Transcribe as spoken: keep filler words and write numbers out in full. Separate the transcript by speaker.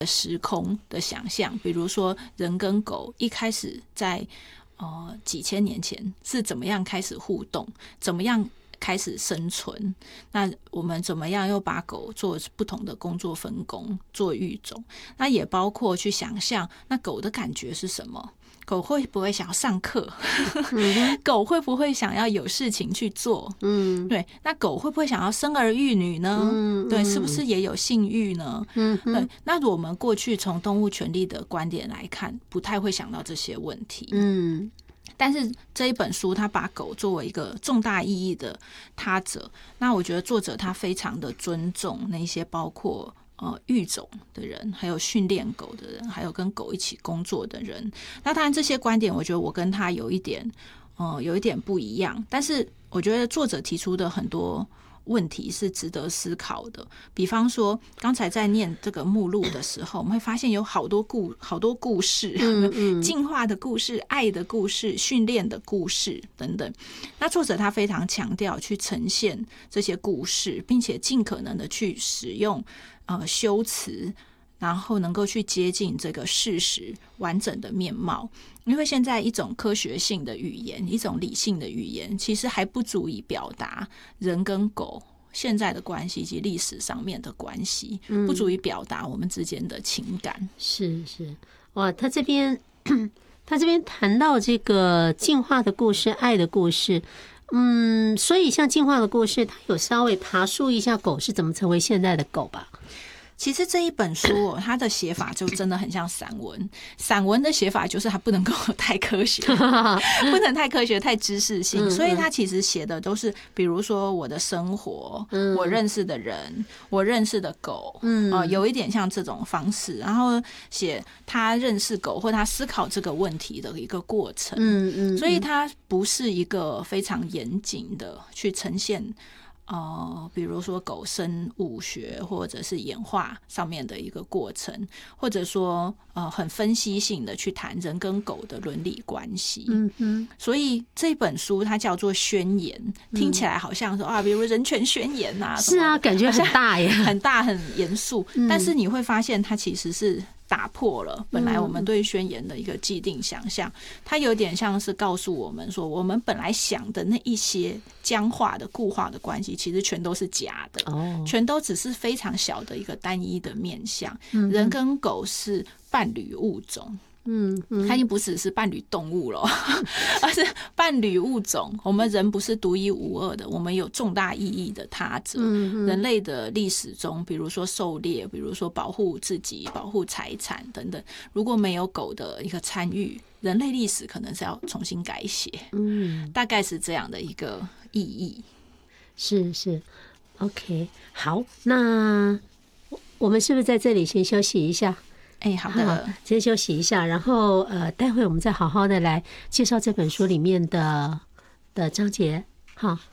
Speaker 1: 时空的想象，比如说人跟狗一开始在呃几千年前是怎么样开始互动，怎么样开始生存，那我们怎么样又把狗做不同的工作分工，做育种，那也包括去想象那狗的感觉是什么，狗会不会想要上课狗会不会想要有事情去做，嗯，对，那狗会不会想要生儿育女呢，嗯，对，是不是也有性欲呢，嗯，对，那我们过去从动物权利的观点来看不太会想到这些问题，嗯，但是这一本书他把狗作为一个重大意义的他者，那我觉得作者他非常的尊重那些包括呃育种的人，还有训练狗的人，还有跟狗一起工作的人，那当然这些观点我觉得我跟他有一点呃有一点不一样，但是我觉得作者提出的很多问题是值得思考的，比方说刚才在念这个目录的时候，我们会发现有好多故好多故事，嗯嗯进化的故事、爱的故事、训练的故事等等。那作者他非常强调去呈现这些故事，并且尽可能的去使用呃修辞，然后能够去接近这个事实完整的面貌。因为现在一种科学性的语言，一种理性的语言，其实还不足以表达人跟狗现在的关系及历史上面的关系，不足以表达我们之间的情感。
Speaker 2: 是是，哇，他这边他这边谈到这个进化的故事、爱的故事，嗯，所以像进化的故事，他有稍微爬述一下狗是怎么成为现在的狗吧。
Speaker 1: 其实这一本书、哦、它的写法就真的很像散文，散文的写法就是它不能够太科学不能太科学太知识性，所以它其实写的都是比如说我的生活、嗯、我认识的人，我认识的狗、嗯呃、有一点像这种方式，然后写他认识狗或他思考这个问题的一个过程，嗯嗯，所以它不是一个非常严谨的去呈现呃，比如说狗生物学或者是演化上面的一个过程，或者说呃很分析性的去谈人跟狗的伦理关系。嗯嗯，所以这本书它叫做宣言，听起来好像说啊，比如人权宣言啊，
Speaker 2: 是啊，感觉很大耶，
Speaker 1: 很大很严肃、嗯，但是你会发现它其实是打破了本来我们对宣言的一个既定想象，它有点像是告诉我们说，我们本来想的那一些僵化的固化的关系其实全都是假的、哦、全都只是非常小的一个单一的面向、嗯、人跟狗是伴侣物种，嗯嗯，它已经不只是伴侣动物了，而是伴侣物种。我们人不是独一无二的，我们有重大意义的他者。嗯、人类的历史中，比如说狩猎，比如说保护自己、保护财产等等，如果没有狗的一个参与，人类历史可能是要重新改写。嗯，大概是这样的一个意义。
Speaker 2: 是是 ，OK， 好，那我们是不是在这里先休息一下？
Speaker 1: 哎，好的，
Speaker 2: 好，先休息一下，然后呃，待会我们再好好的来介绍这本书里面的的章节。好。